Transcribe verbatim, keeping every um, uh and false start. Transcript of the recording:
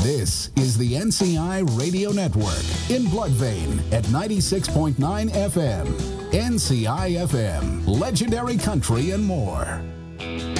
This is the N C I Radio Network in Bloodvein at ninety-six point nine F M. N C I F M, legendary country and more.